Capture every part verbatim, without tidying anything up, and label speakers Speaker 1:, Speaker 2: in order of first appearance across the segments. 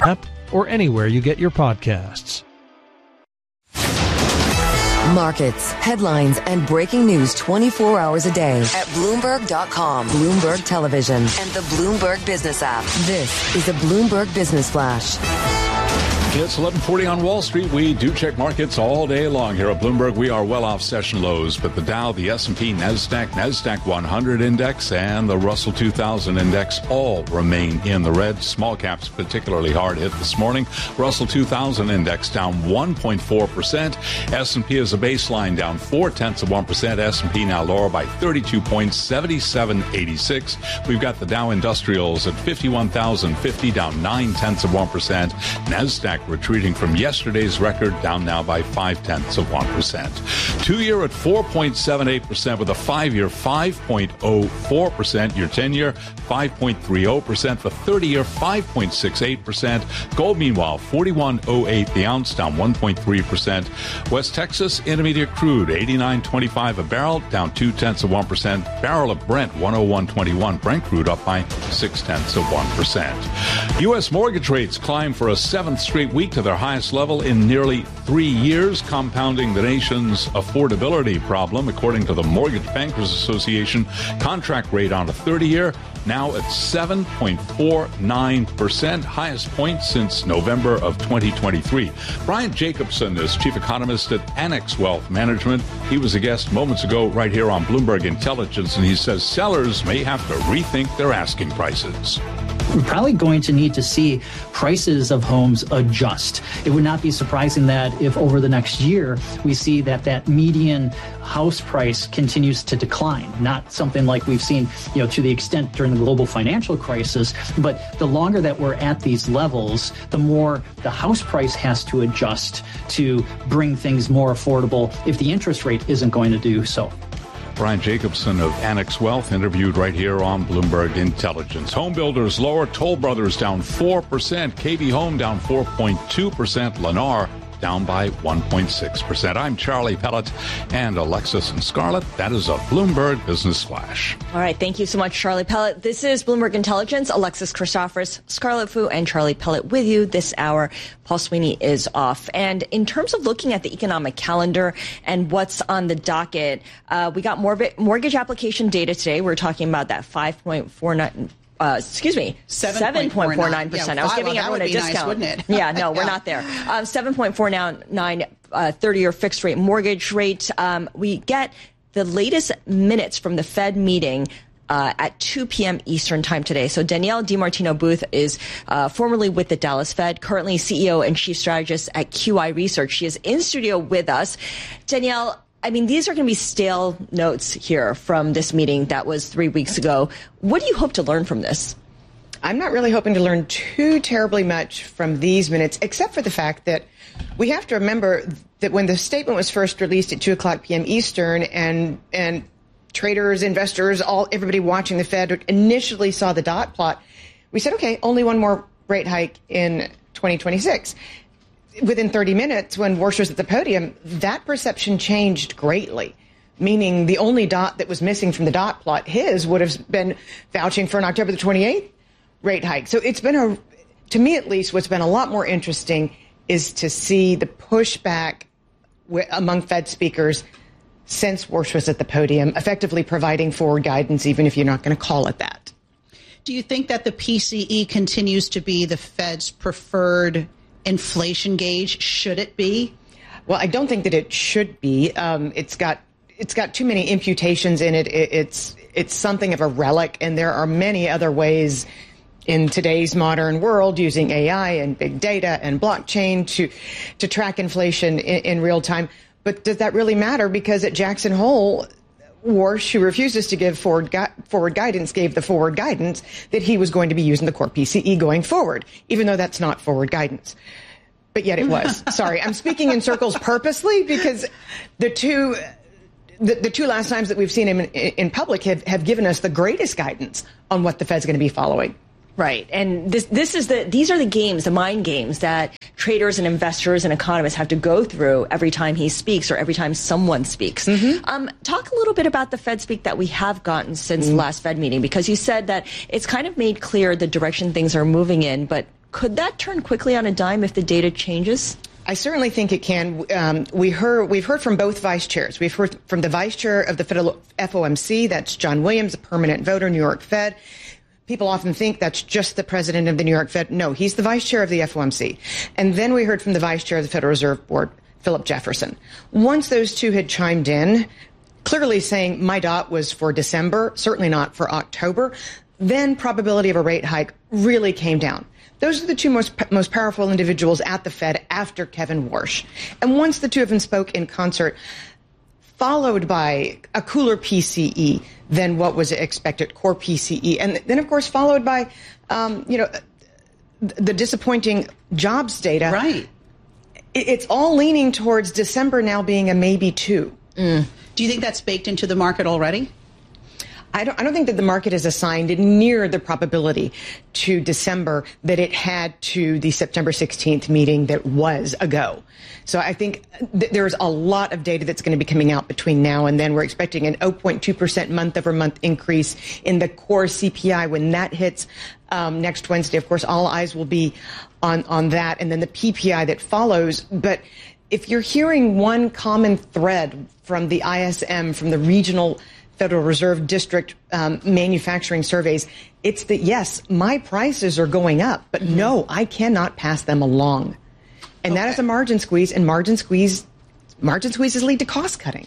Speaker 1: app or anywhere you get your podcasts.
Speaker 2: Markets, headlines, and breaking news twenty-four hours a day at Bloomberg dot com, Bloomberg Television, and the Bloomberg Business app. This is the Bloomberg Business Flash.
Speaker 3: It's eleven forty on Wall Street. We do check markets all day long here at Bloomberg. We are well off session lows, but the Dow, the S and P, NASDAQ, NASDAQ one hundred index, and the Russell two thousand index all remain in the red. Small caps particularly hard hit this morning. Russell two thousand index down one point four percent. S and P is a baseline down four tenths of one percent. S and P now lower by thirty-two points, seventy-seven eighty-six. We've got the Dow Industrials at fifty-one thousand fifty, down nine tenths of one percent. NASDAQ retreating from yesterday's record, down now by five tenths of one percent. Two-year at four point seven eight percent with a five-year five point oh four percent. Your ten-year five point three zero percent. The thirty-year five point six eight percent. Gold, meanwhile, forty-one oh eight the ounce, down one point three percent. West Texas Intermediate crude eighty-nine twenty-five a barrel, down two tenths of one percent. Barrel of Brent one oh one twenty-one. Brent crude up by six tenths of one percent. U S mortgage rates climb for a seventh straight week to their highest level in nearly three years, compounding the nation's affordability problem. According to the Mortgage Bankers Association, contract rate on a thirty-year now at seven point four nine percent, highest point since November of twenty twenty-three. Brian Jacobson is chief economist at Annex Wealth Management. He was a guest moments ago right here on Bloomberg Intelligence, and he says sellers may have to rethink their asking prices.
Speaker 4: We're probably going to need to see prices of homes adjust. It would not be surprising that if over the next year we see that that median house price continues to decline, not something like we've seen, you know, to the extent during the global financial crisis, but the longer that we're at these levels, the more the house price has to adjust to bring things more affordable if the interest rate isn't going to do so.
Speaker 3: Brian Jacobson of Annex Wealth, interviewed right here on Bloomberg Intelligence. Home builders lower. Toll Brothers down four percent. K B Home down four point two percent. Lennar down by one point six percent. I'm Charlie Pellet, and Alexis and Scarlett. That is a Bloomberg Business Flash.
Speaker 5: All right. Thank you so much, Charlie Pellet. This is Bloomberg Intelligence. Alexis Christophorus, Scarlett Fu, and Charlie Pellet with you this hour. Paul Sweeney is off. And in terms of looking at the economic calendar and what's on the docket, uh, we got more mortgage application data today. We're talking about that five point four nine. Uh, excuse me, seven point four nine percent.
Speaker 6: Yeah,
Speaker 5: I was giving
Speaker 6: well,
Speaker 5: everyone a discount.
Speaker 6: Nice, wouldn't it?
Speaker 5: Yeah, no, we're
Speaker 6: yeah.
Speaker 5: not there. Um, seven point four nine uh, thirty-year fixed rate mortgage rate. Um, we get the latest minutes from the Fed meeting Uh, at two p.m. Eastern time today. So Danielle DiMartino Booth is uh, formerly with the Dallas Fed, currently C E O and chief strategist at Q I Research. She is in studio with us. Danielle, I mean, these are going to be stale notes here from this meeting that was three weeks ago. What do you hope to learn from this?
Speaker 6: I'm not really hoping to learn too terribly much from these minutes, except for the fact that we have to remember that when the statement was first released at two o'clock p.m. Eastern and and traders, investors, all everybody watching the Fed initially saw the dot plot, we said, okay, only one more rate hike in twenty twenty-six. Within thirty minutes, when Warsh was at the podium, that perception changed greatly, meaning the only dot that was missing from the dot plot, his, would have been vouching for an October the twenty-eighth rate hike. So it's been, a, to me at least, what's been a lot more interesting is to see the pushback among Fed speakers since Warsh was at the podium, effectively providing forward guidance, even if you're not going to call it that.
Speaker 7: Do you think that the P C E continues to be the Fed's preferred inflation gauge? Should it be?
Speaker 6: Well, I don't think that it should be. Um, it's got it's got too many imputations in it. it. It's it's something of a relic, and there are many other ways in today's modern world using A I and big data and blockchain to to track inflation in, in real time. But does that really matter? Because at Jackson Hole, Warsh, who refuses to give forward, gu- forward guidance, gave the forward guidance that he was going to be using the core P C E going forward, even though that's not forward guidance. But yet it was. Sorry, I'm speaking in circles purposely because the two the, the two last times that we've seen him in, in public have, have given us the greatest guidance on what the Fed's going to be following.
Speaker 5: Right. And this this is the these are the games, the mind games that traders and investors and economists have to go through every time he speaks or every time someone speaks. Mm-hmm. Um, talk a little bit about the Fed speak that we have gotten since mm-hmm. the last Fed meeting, because you said that it's kind of made clear the direction things are moving in, but Could that turn quickly on a dime if the data changes?
Speaker 6: I certainly think it can. Um, we heard, we've heard from both vice chairs. We've heard from the vice chair of the federal F O M C, that's John Williams, a permanent voter, New York Fed. People often think that's just the president of the New York Fed. No, he's the vice chair of the F O M C. And then we heard from the vice chair of the Federal Reserve Board, Philip Jefferson. Once those two had chimed in, clearly saying my dot was for December, certainly not for October, then probability of a rate hike really came down. Those are the two most most powerful individuals at the Fed after Kevin Warsh. And once the two of them spoke in concert, followed by a cooler P C E than what was expected, core P C E, and then, of course, followed by, um, you know, the disappointing jobs data.
Speaker 7: Right.
Speaker 6: It's all leaning towards December now being a maybe two.
Speaker 7: Mm. Do you think that's baked into the market already?
Speaker 6: I don't, I don't think that the market has assigned near the probability to December that it had to the September sixteenth meeting that was ago. So I think th- there's a lot of data that's going to be coming out between now and then. We're expecting an zero point two percent month over month increase in the core C P I when that hits um, next Wednesday. Of course, all eyes will be on, on that, and then the P P I that follows. But if you're hearing one common thread from the I S M, from the regional Federal Reserve District um, manufacturing surveys, it's that, yes, my prices are going up, but mm-hmm. no, I cannot pass them along. And okay. that is a margin squeeze, and margin squeeze, margin squeezes lead to cost cutting.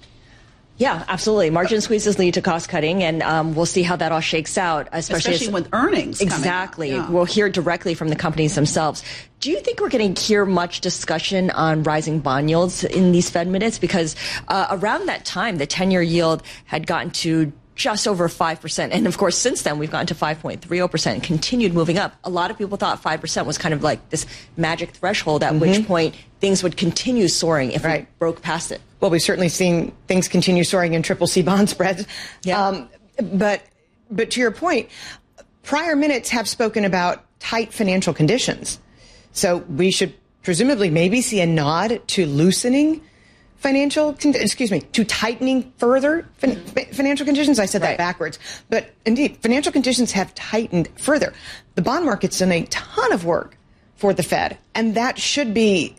Speaker 5: Yeah, absolutely. Margin squeezes lead to cost cutting, and um, we'll see how that all shakes out, especially,
Speaker 7: especially with earnings.
Speaker 5: Exactly.
Speaker 7: Yeah.
Speaker 5: We'll hear directly from the companies themselves. Do you think we're going to hear much discussion on rising bond yields in these Fed minutes? Because uh, around that time, the ten-year yield had gotten to just over five percent. And of course, since then, we've gotten to five point three zero percent and continued moving up. A lot of people thought five percent was kind of like this magic threshold at mm-hmm. which point things would continue soaring if right. we broke past it.
Speaker 6: Well, we've certainly seen things continue soaring in triple C bond spreads.
Speaker 5: Yeah.
Speaker 6: Um, but, but to your point, prior minutes have spoken about tight financial conditions. So we should presumably maybe see a nod to loosening financial, excuse me, to tightening further fin- financial conditions. I said that right. backwards. But indeed, financial conditions have tightened further. The bond market's done a ton of work for the Fed, and that should be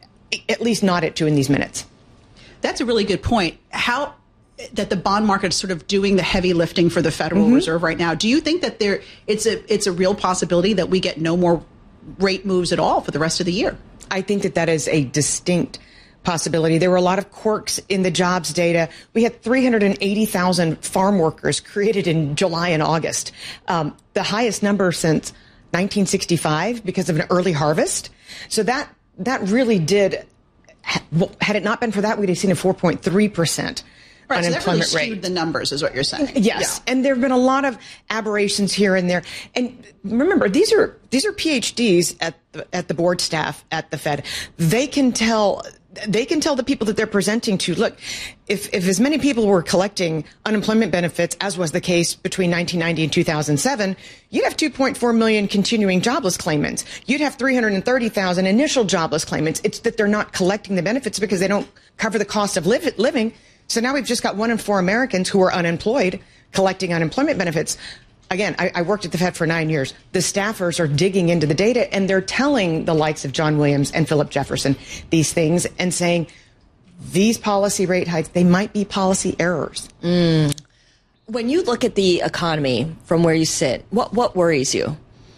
Speaker 6: at least nodded to in these minutes.
Speaker 7: That's a really good point. How that the bond market is sort of doing the heavy lifting for the Federal mm-hmm. Reserve right now. Do you think that there it's a it's a real possibility that we get no more rate moves at all for the rest of the year?
Speaker 6: I think that that is a distinct possibility. There were a lot of quirks in the jobs data. We had three hundred eighty thousand farm workers created in July and August, um, the highest number since nineteen sixty-five because of an early harvest. So that that really did. Had it not been for that, we'd have seen a four point three percent
Speaker 7: right,
Speaker 6: unemployment
Speaker 7: so that really skewed
Speaker 6: rate.
Speaker 7: The numbers is what you're saying.
Speaker 6: Yes,
Speaker 7: yeah.
Speaker 6: and there have been a lot of aberrations here and there. And remember, these are these are P H Ds at the, at the board staff at the Fed. They can tell. They can tell the people that they're presenting to, look, if, if as many people were collecting unemployment benefits as was the case between nineteen ninety and two thousand seven, you'd have two point four million continuing jobless claimants. You'd have three hundred thirty thousand initial jobless claimants. It's that they're not collecting the benefits because they don't cover the cost of live, living. So now we've just got one in four Americans who are unemployed collecting unemployment benefits. Again, I, I worked at the Fed for nine years. The staffers are digging into the data, and they're telling the likes of John Williams and Philip Jefferson these things and saying these policy rate hikes, they might be policy errors.
Speaker 5: Mm. When you look at the economy from where you sit, what, what worries you?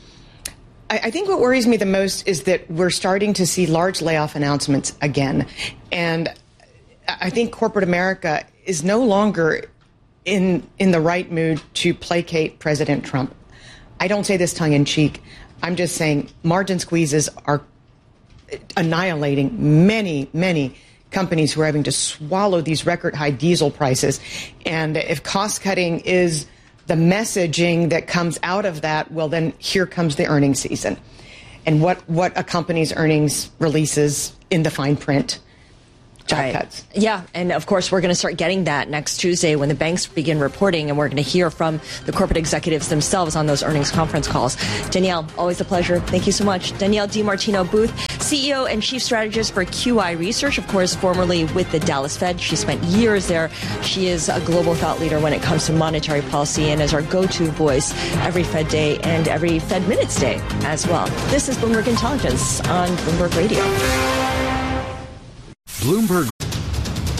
Speaker 6: I, I think what worries me the most is that we're starting to see large layoff announcements again. And I think corporate America is no longer in in the right mood to placate President Trump. I don't say this tongue in cheek. I'm just saying margin squeezes are annihilating many, many companies who are having to swallow these record high diesel prices. And if cost cutting is the messaging that comes out of that, well, then here comes the earnings season. And what, what a company's earnings releases in the fine print. job
Speaker 5: right.
Speaker 6: cuts.
Speaker 5: Yeah, and of course we're going to start getting that next Tuesday when the banks begin reporting, and we're going to hear from the corporate executives themselves on those earnings conference calls. Danielle, always a pleasure. Thank you so much. Danielle DiMartino Booth, C E O and Chief Strategist for Q I Research, of course, formerly with the Dallas Fed. She spent years there. She is a global thought leader when it comes to monetary policy and is our go-to voice every Fed Day and every Fed Minutes Day as well. This is Bloomberg Intelligence on Bloomberg Radio.
Speaker 8: Bloomberg